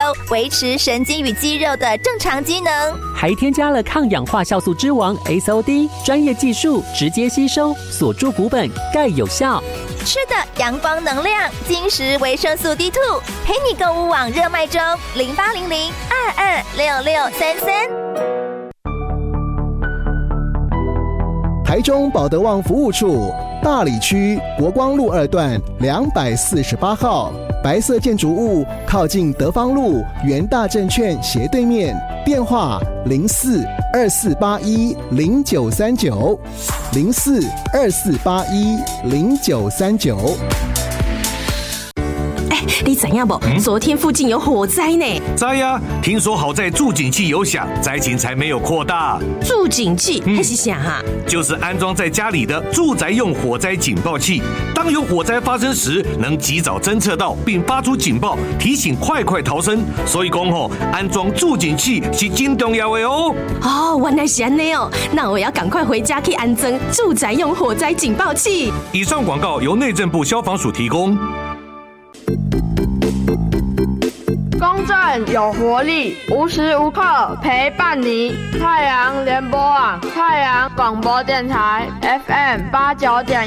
维持神经与肌肉的正常机能。 还添加了抗氧化酵素之王 SOD， 专业技术直接吸收，锁住骨本，钙有效。 吃的阳光能量，精实维生素 D2， 陪你购物网热卖中0800226633。 台中保德旺服务处，大里区国光路2段248号，白色建筑物靠近德芳路元大证券斜对面，电话0424810939，0424810939。 你知影不？昨天附近有火灾呢。 知呀，听说好在助警器有响，灾情才没有扩大。 助警器还是啥哈？ 就是安装在家里的住宅用火灾警报器，当有火灾发生时，能及早侦测到并发出警报，提醒快逃生。所以讲安装助警器是真重要的哦。 哦，原来是这样哦，那我要赶快回家去安装住宅用火灾警报器。 以上广告由内政部消防署提供。 公正有活力，无时无刻陪伴你。太阳联播网，太阳广播电台 FM89.1